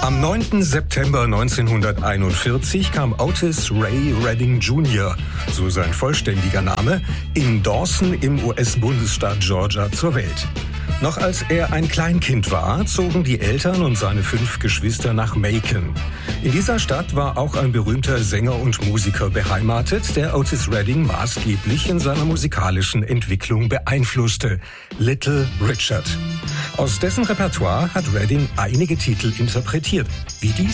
Am 9. September 1941 kam Otis Ray Redding Jr., so sein vollständiger Name, in Dawson im US-Bundesstaat Georgia zur Welt. Noch als er ein Kleinkind war, zogen die Eltern und seine 5 Geschwister nach Macon. In dieser Stadt war auch ein berühmter Sänger und Musiker beheimatet, der Otis Redding maßgeblich in seiner musikalischen Entwicklung beeinflusste: Little Richard. Aus dessen Repertoire hat Redding einige Titel interpretiert, wie dies.